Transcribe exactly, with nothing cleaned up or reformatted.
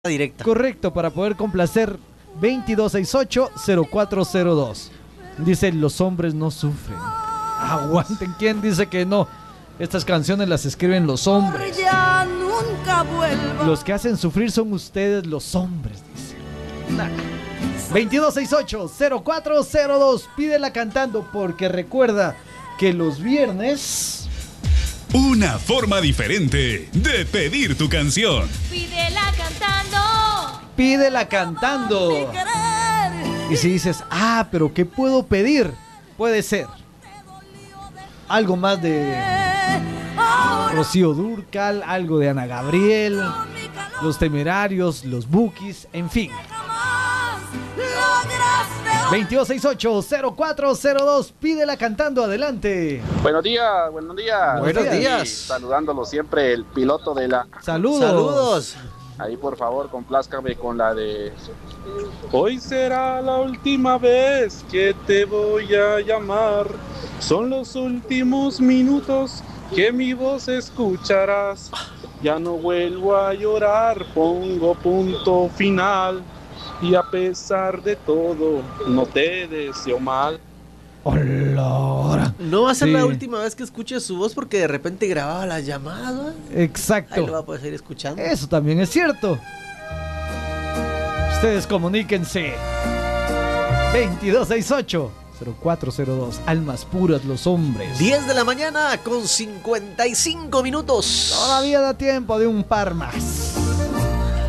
directa. Correcto, para poder complacer. Veintidós sesenta y ocho, cero cuatro cero dos. Dice, los hombres no sufren. Aguanten, ¿quién dice que no? Estas canciones las escriben los hombres. Ya nunca vuelva. Los que hacen sufrir son ustedes, los hombres, dice. Veintidós sesenta y ocho, cero cuatro cero dos. Pídela cantando, porque recuerda que los viernes... Una forma diferente de pedir tu canción. Pídela cantando. Pídela cantando. Y si dices, ah, pero ¿qué puedo pedir? Puede ser algo más de Rocío Dúrcal, algo de Ana Gabriel, Los Temerarios, Los Bukis, en fin. Veintidós sesenta y ocho, cero cuatro cero dos. Pídela cantando, adelante. Buenos días, buenos días. Buenos días. Y saludándolo siempre, el piloto de la... Saludos. Saludos. Ahí, por favor, complázcame con la de... Hoy será la última vez que te voy a llamar. Son los últimos minutos que mi voz escucharás. Ya no vuelvo a llorar, pongo punto final. Y a pesar de todo, no te deseo mal. Hola. No va a ser Sí. la última vez que escuche su voz porque de repente grababa la llamada. Exacto. Ahí lo va a poder seguir escuchando. Eso también es cierto. Ustedes comuníquense. Veintidós sesenta y ocho, cero cuatro cero dos. Almas puras los hombres. diez de la mañana con cincuenta y cinco minutos. Todavía da tiempo de un par más.